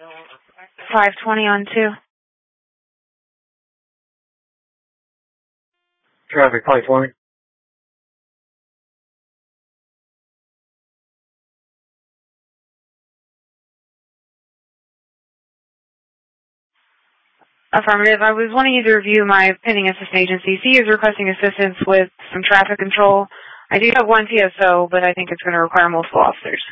520 on 2. Traffic 520. Affirmative. I was wanting you to review my pending assistant agency. C is requesting assistance with some traffic control. I do have one TSO, but I think it's going to require multiple officers.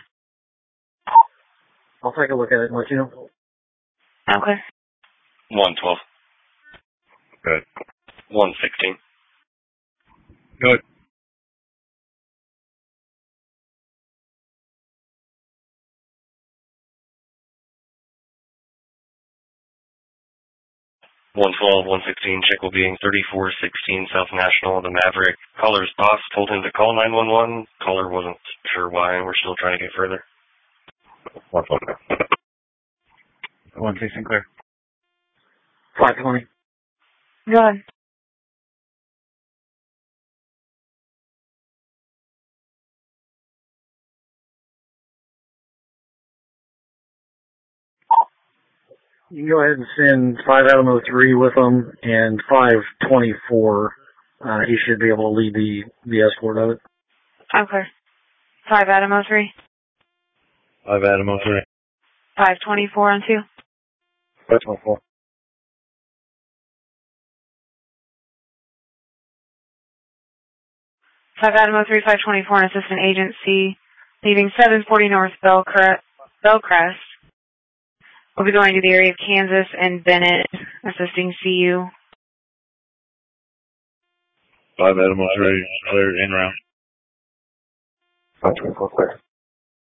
I'll take a look at it and let you know. Okay. 112. Good. 116. Good. One 116, check will be in 3416 South National. The Maverick caller's boss told him to call 911. Caller wasn't sure why, and we're still trying to get further. 116 clear. 520. Go ahead. You can go ahead and send 5 Adam 03 with them, and 524, he should be able to lead the escort of it. Okay. 5 Adam 03. 5 Adam 03. 524 on 2. 524. 5 Adam 03, 524, an assistant agency, leaving 740 North Bellcrest. We'll be going to the area of Kansas and Bennett, assisting CU. 5 Adam 03, clear in round. 524 clear.